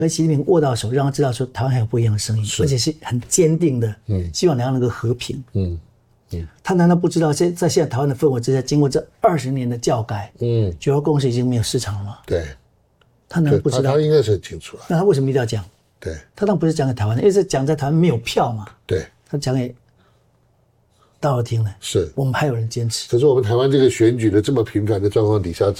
跟习近平握到手，让他知道说台湾还有不一样的声音，而且是很坚定的，希望两岸能够和平。他难道不知道在现在台湾的氛围之下，经过这20年的教改，9二共识已经没有市场了吗？ 对， 他难道不知道？ 他应该是很清楚啊。 那他为什么一定要讲？ 对， 他当然不是讲给台湾的，因为是讲在台湾没有票嘛。 对， 他讲给大陆听的。 是我们还有人坚持。 可是我们台湾这个选举的这么频繁的状况底下，